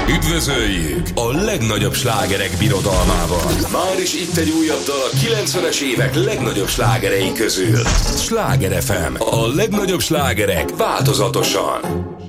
Üdvözöljük a legnagyobb slágerek birodalmában. Már is itt egy újabb dal a 90-es évek legnagyobb slágerei közül. Sláger FM. A legnagyobb slágerek változatosan.